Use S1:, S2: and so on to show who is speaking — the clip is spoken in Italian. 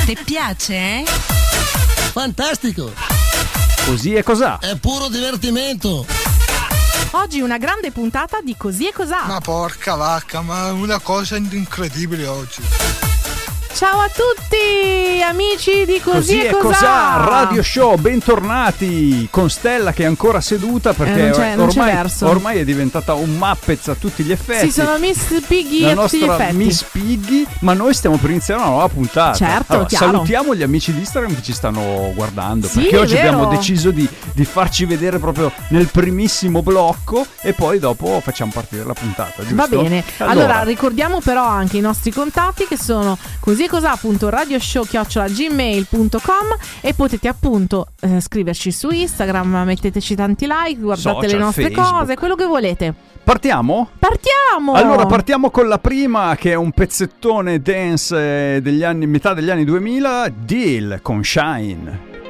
S1: Ti piace?
S2: Fantastico!
S3: Così e cos'ha?
S2: È puro divertimento!
S4: Oggi una grande puntata di Così e cos'ha.
S5: Ma porca vacca, ma una cosa incredibile oggi.
S4: Ciao a tutti amici di Così e cos'ha.
S3: Radio Show, bentornati con Stella che è ancora seduta perché
S4: non c'è verso.
S3: ormai è diventata un Muppets a tutti gli effetti.
S4: Sì, sono Miss Piggy
S3: la
S4: a tutti gli
S3: nostra
S4: effetti.
S3: Miss Piggy, ma noi stiamo per iniziare una nuova puntata.
S4: Certo,
S3: allora,
S4: chiaro.
S3: salutiamo gli amici di Instagram che ci stanno guardando,
S4: Sì,
S3: perché oggi
S4: è vero.
S3: abbiamo deciso di farci vedere proprio nel primissimo blocco e poi dopo facciamo partire la puntata, giusto?
S4: Va bene, allora ricordiamo però anche i nostri contatti che sono cosiecosa.radioshow@gmail.com e potete appunto scriverci su Instagram, metteteci tanti like, guardate
S3: Social,
S4: le nostre
S3: Facebook.
S4: cose, quello che volete.
S3: Partiamo?
S4: Partiamo!
S3: Allora partiamo con la prima, che è un pezzettone dance degli anni, metà degli anni 2000, Deal con Shine.